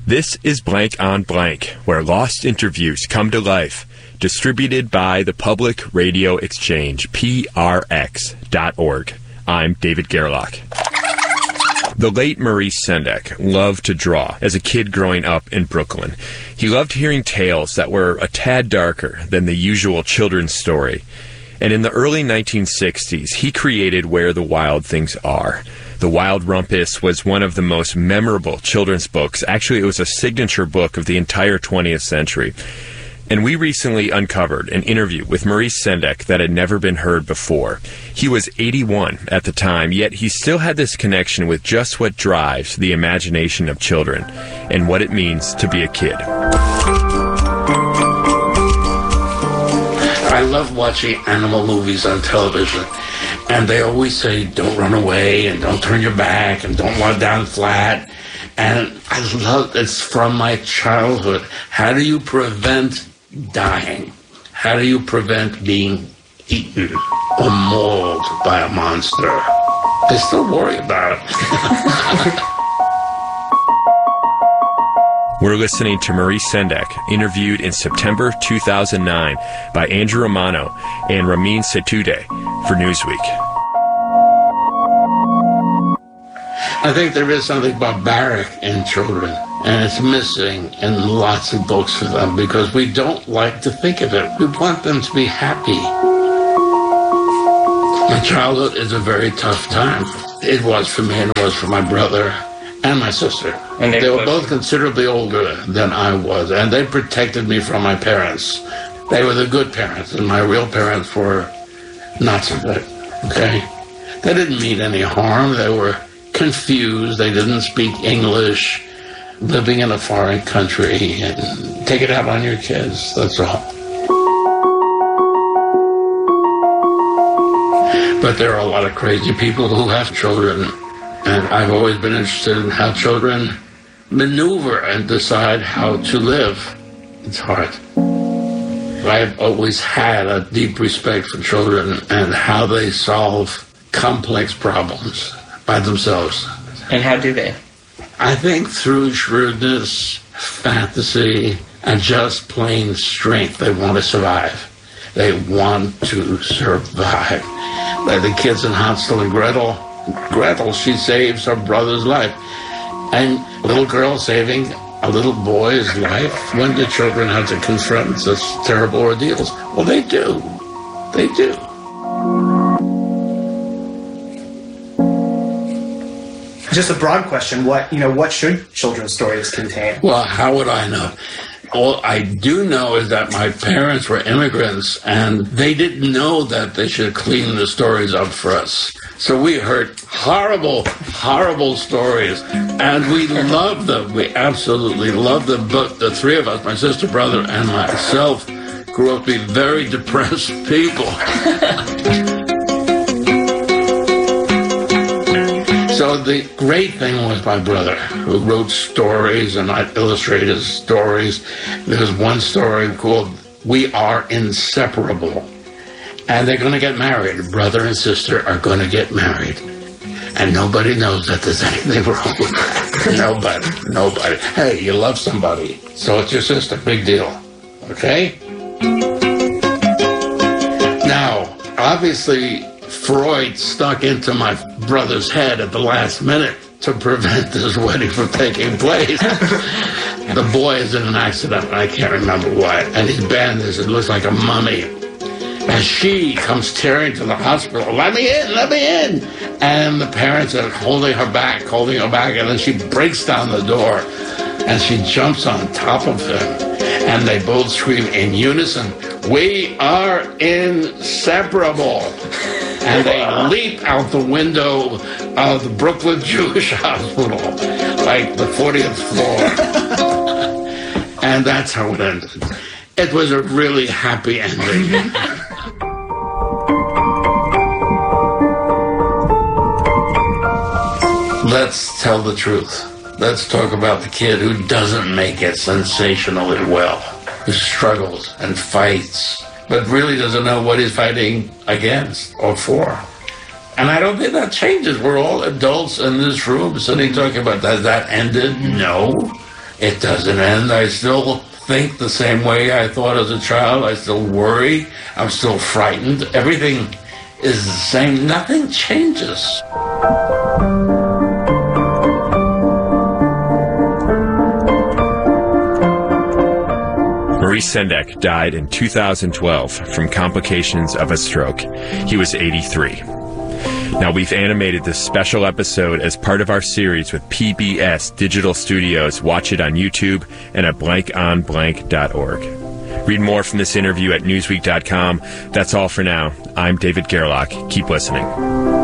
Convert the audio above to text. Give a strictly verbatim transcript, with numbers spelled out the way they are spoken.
This is Blank on Blank, where lost interviews come to life. Distributed by the Public Radio Exchange, P R X dot org. I'm David Gerlach. The late Maurice Sendak loved to draw as a kid growing up in Brooklyn. He loved hearing tales that were a tad darker than the usual children's story. And in the early nineteen sixties, he created Where the Wild Things Are. The Wild Rumpus was one of the most memorable children's books. Actually, it was a signature book of the entire twentieth century. And we recently uncovered an interview with Maurice Sendak that had never been heard before. He was eighty-one at the time, yet he still had this connection with just what drives the imagination of children and what it means to be a kid. I love watching animal movies on television, and they always say, don't run away, and don't turn your back, and don't lie down flat. And I love, it's from my childhood. How do you prevent dying? How do you prevent being eaten or mauled by a monster? I still worry about it. We're listening to Maurice Sendak, interviewed in September two thousand nine by Andrew Romano and Ramin Setoodeh for Newsweek. I think there is something barbaric in children, and it's missing in lots of books for them because we don't like to think of it. We want them to be happy. My childhood is a very tough time. It was for me and it was for my brother and my sister. And they, they were both considerably older than I was, and they protected me from my parents. They were the good parents, and my real parents were not so good, okay? They didn't mean any harm. They were confused. They didn't speak English, living in a foreign country, and take it out on your kids, that's all. But there are a lot of crazy people who have children, and I've always been interested in how children maneuver and decide how to live. It's hard. I've always had a deep respect for children and how they solve complex problems by themselves. And how do they? I think through shrewdness, fantasy, and just plain strength. They want to survive. They want to survive. Like the kids in Hansel and Gretel. Gretel, she saves her brother's life. And a little girl saving a little boy's life. When do children have to confront such terrible ordeals? Well, they do. They do. Just a broad question, what, you know, what should children's stories contain? Well, how would I know? All I do know is that my parents were immigrants, and they didn't know that they should clean the stories up for us. So we heard horrible, horrible stories, and we loved them. We absolutely loved them. But the three of us, my sister, brother, and myself, grew up to be very depressed people. So the great thing was my brother, who wrote stories and I illustrated stories. There's one story called We Are Inseparable. And they're going to get married. Brother and sister are going to get married. And nobody knows that there's anything wrong with that. Nobody. Nobody. Hey, you love somebody. So it's your sister. Big deal. Okay? Now, obviously, Freud stuck into my brother's head at the last minute to prevent this wedding from taking place. The boy is in an accident, and I can't remember what, and he's bandaged. It looks like a mummy. And she comes tearing to the hospital, let me in, let me in. And the parents are holding her back, holding her back, and then she breaks down the door, and she jumps on top of him, and they both scream in unison, we are inseparable. And they leap out the window of the Brooklyn Jewish Hospital, like the fortieth floor. And that's how it ended. It was a really happy ending. Let's tell the truth. Let's talk about the kid who doesn't make it sensationally well, who struggles and fights, but really doesn't know what he's fighting against or for. And I don't think that changes. We're all adults in this room sitting talking about, has that ended? No. It doesn't end. I still think the same way I thought as a child. I still worry. I'm still frightened. Everything is the same. Nothing changes. Maurice Sendak died in two thousand twelve from complications of a stroke. He was eighty-three. Now, we've animated this special episode as part of our series with P B S Digital Studios. Watch it on YouTube and at blank on blank dot org. Read more from this interview at newsweek dot com. That's all for now. I'm David Gerlach. Keep listening.